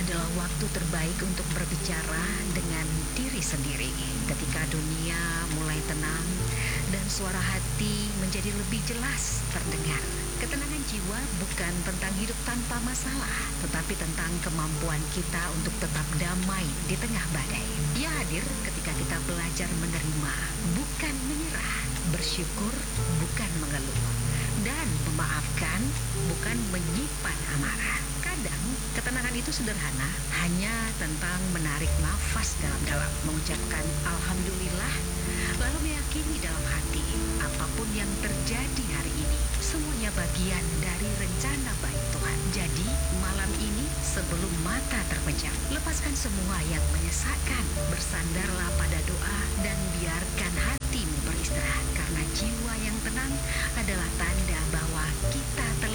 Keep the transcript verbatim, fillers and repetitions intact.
adalah waktu terbaik untuk berbicara dengan diri sendiri. Ketika dunia mulai tenang dan suara hati menjadi lebih jelas terdengar. Ketenangan jiwa bukan tentang hidup tanpa masalah, tetapi tentang kemampuan kita untuk tetap damai di tengah badai. Ia hadir ketika kita belajar menerima, bukan menyerah, bersyukur, bukan mengeluh, dan memaafkan, bukan menyimpan amarah. Kadang ketenangan itu sederhana, hanya tentang menarik nafas dalam-dalam, mengucapkan alhamdulillah, lalu meyakini dalam hati apapun yang terjadi hari ini semuanya bagian dari rencana baik Tuhan. Jadi malam ini sebelum mata terpejam, lepaskan semua yang menyesakkan, bersandarlah pada doa dan biarkan hatimu beristirahat, karena jiwa yang tenang adalah tanda bahwa kita